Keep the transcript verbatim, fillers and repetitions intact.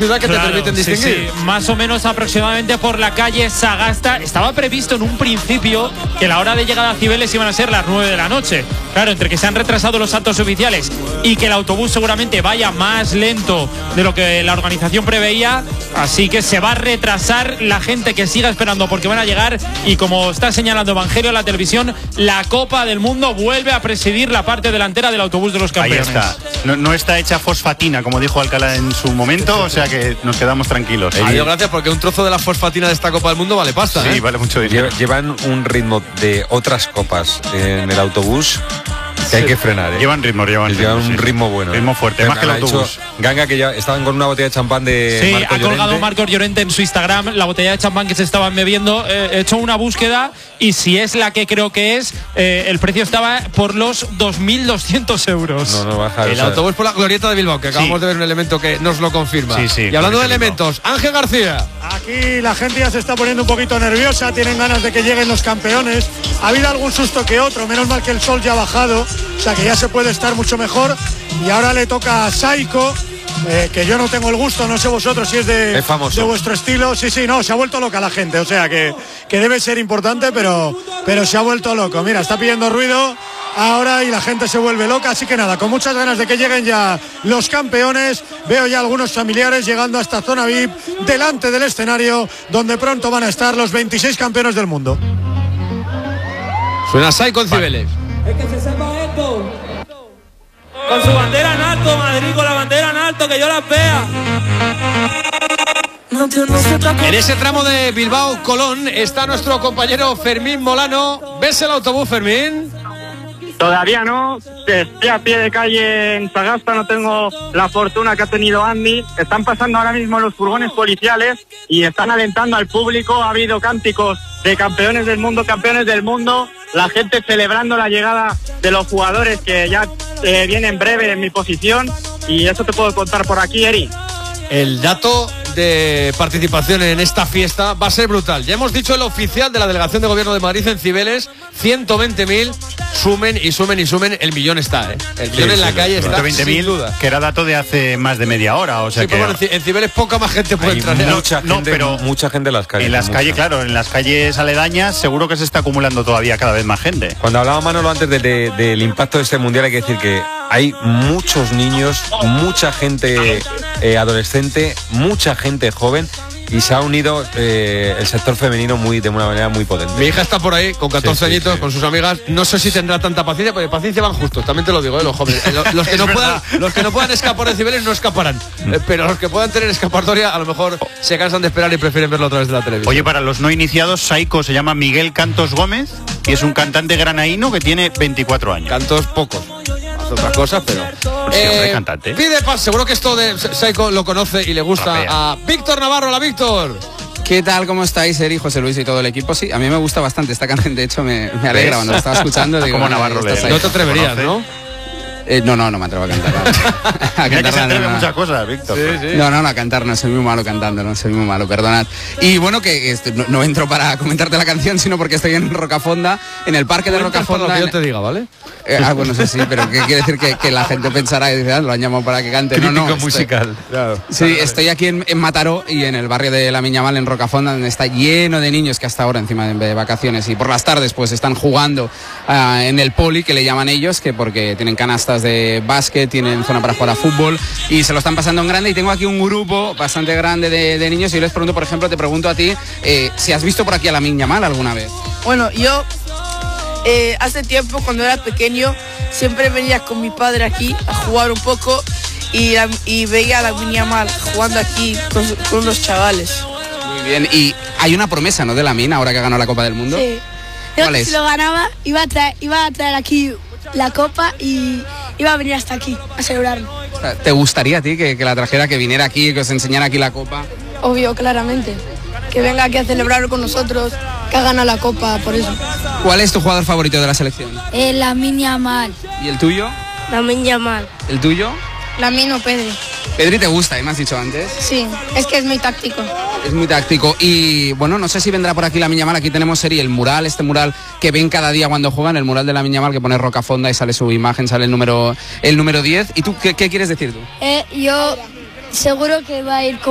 ciudad que claro, te permiten sí, distinguir. Sí, más o menos aproximadamente por la calle Sagasta. Estaba previsto en un principio que la hora de llegada a Cibeles iban a ser las nueve de la noche. Claro, entre que se han retrasado los actos oficiales y que el autobús seguramente vaya más lento de lo que la organización preveía, así que se va a retrasar la gente que siga esperando porque van a llegar, y como está señalando Evangelio en la televisión, la Copa del Mundo vuelve a presidir la parte delantera del autobús de los campeones. Ahí está. No, no está hecha fosfatina, como dijo Alcalá en su momento, o sea que nos quedamos tranquilos. Adiós, gracias, porque un trozo de la fosfatina de esta Copa del Mundo vale pasta. Sí, ¿eh? vale mucho dinero. Llevan un ritmo de otras copas en el autobús que hay que frenar, ¿eh? Llevan ritmo, llevan, llevan ritmo, un sí. ritmo bueno. Ritmo fuerte, más que el Ha autobús. hecho Ganga, que ya estaban con una botella de champán de Sí, Marcos ha colgado Llorente. Marcos Llorente en su Instagram la botella de champán que se estaban bebiendo. Eh, he hecho una búsqueda y si es la que creo que es, eh, el precio estaba por los dos mil doscientos euros. No, no baja. El o sea, autobús por la glorieta de Bilbao, que acabamos Sí. de ver un elemento que nos lo confirma. Sí, sí, y hablando de glorieta elementos, Ángel García. Aquí la gente ya se está poniendo un poquito nerviosa, tienen ganas de que lleguen los campeones. Ha habido algún susto que otro, menos mal que el sol ya ha bajado, o sea que ya se puede estar mucho mejor. Y ahora le toca a Saiko, eh, que yo no tengo el gusto, no sé vosotros si es de, Es famoso. de vuestro estilo. Sí, sí, no, se ha vuelto loca la gente, o sea que, que debe ser importante, pero, pero se ha vuelto loco. Mira, está pidiendo ruido ahora y la gente se vuelve loca, así que nada, con muchas ganas de que lleguen ya los campeones. Veo ya algunos familiares llegando a esta zona V I P delante del escenario donde pronto van a estar los veintiséis campeones del mundo. Suena Saiko en Cibeles. Es que se sepa esto. Con su bandera en alto, Madrid, con la bandera en alto, que yo las vea. En ese tramo de Bilbao-Colón está nuestro compañero Fermín Molano. ¿Ves el autobús, Fermín? Todavía no, estoy a pie de calle en Sagasta, no tengo la fortuna que ha tenido Andy. Están pasando ahora mismo los furgones policiales y están alentando al público. Ha habido cánticos de campeones del mundo, campeones del mundo. La gente celebrando la llegada de los jugadores que ya eh, vienen en breve en mi posición. Y eso te puedo contar por aquí, Eri. El dato de participación en esta fiesta va a ser brutal. Ya hemos dicho el oficial de la Delegación de Gobierno de Madrid en Cibeles, ciento veinte mil. Sumen y sumen y sumen, el millón está, ¿eh? El millón Sí, en la sí, calle está, ciento veinte mil, sin duda. que era dato de hace más de media hora, o sea Sí, que... pero bueno, en Cibeles poca más gente puede hay entrar. ¿eh? mucha No, gente, pero mucha gente en las calles. En las mucha. calles, claro, en las calles aledañas seguro que se está acumulando todavía cada vez más gente. Cuando hablaba Manolo antes de, de, del impacto de este mundial, hay que decir que hay muchos niños, mucha gente eh, adolescente, mucha gente joven, y se ha unido eh, el sector femenino muy de una manera muy potente. Mi hija está por ahí con catorce Sí, sí, añitos, sí. con sus amigas. No sé si tendrá tanta paciencia, porque paciencia van justos, también te lo digo, ¿eh? Los jóvenes. Eh, Los, los que Es no verdad. puedan, los que no puedan escapar de Cibeles no escaparán. Eh, pero los que puedan tener escapatoria, a lo mejor se cansan de esperar y prefieren verlo a través de la televisión. Oye, para los no iniciados, Saiko se llama Miguel Cantos Gómez y es un cantante granaíno que tiene veinticuatro años. Cantos pocos. Hace otras cosas, pero. Sí, hombre, cantante. Pide paz, seguro que esto de Saiko lo conoce y le gusta Rapea. a Víctor Navarro. La Víctor. ¿Qué tal? ¿Cómo estáis, Eri, José Luis y todo el equipo? Sí, a mí me gusta bastante esta canción, de hecho me, me alegra cuando la estaba escuchando. Digo, Como bueno, Navarro ahí le- está No Saiko. te atreverías, ¿Conoce? ¿no? Eh, no, no, no me atrevo a cantar. A Mira que se cantarla, atreve no, no. muchas cosas, Víctor. No, no, no, a cantar no, soy muy malo cantando, no, soy muy malo, perdonad. Y bueno, que este, no, no entro para comentarte la canción, sino porque estoy en Rocafonda, en el parque de Cuentas por lo Rocafonda. que yo en- te diga, ¿vale? Eh, ah, bueno, sí, sí, pero ¿qué quiere decir? Que, que la gente pensará que dice, ah, lo han llamado para que cante. Crítico no, no, estoy- musical. Sí, estoy aquí en, en Mataró y en el barrio de La Miñamal, en Rocafonda, donde está lleno de niños que hasta ahora encima de, de vacaciones y por las tardes pues están jugando ah, en el poli, que le llaman ellos, que porque tienen canastas de básquet, tienen zona para jugar a fútbol y se lo están pasando en grande. Y tengo aquí un grupo bastante grande de, de niños y yo les pregunto, por ejemplo, te pregunto a ti, eh, si has visto por aquí a La Miñamal alguna vez. Bueno, yo eh, hace tiempo, cuando era pequeño, siempre venía con mi padre aquí a jugar un poco y, la- y veía a La Miñamal jugando aquí con, con unos chavales. Muy bien, y hay una promesa, ¿no?, de la Mina, ahora que ha ganado la Copa del Mundo. Sí. ¿Cuál Yo, es? si lo ganaba, iba a, traer, iba a traer aquí la copa y iba a venir hasta aquí a celebrarlo. O sea, ¿te gustaría a ti que, que la trajera, que viniera aquí, que os enseñara aquí la Copa? Obvio, claramente. Que venga aquí a celebrarlo con nosotros, que ha ganado la copa, por eso. ¿Cuál es tu jugador favorito de la selección? Eh, la Miñamal. ¿Y el tuyo? La Miñamal. ¿El tuyo? La Mino Pedri. Pedri te gusta, ¿eh? Me has dicho antes. Sí, es que es muy táctico. Es muy táctico. Y bueno, no sé si vendrá por aquí la Miñamal. Aquí tenemos serie, el mural, este mural que ven cada día cuando juegan, el mural de la Miñamal, que pone Rocafonda y sale su imagen, sale el número el número diez. ¿Y tú qué, qué quieres decir tú? Eh, yo seguro que va a ir con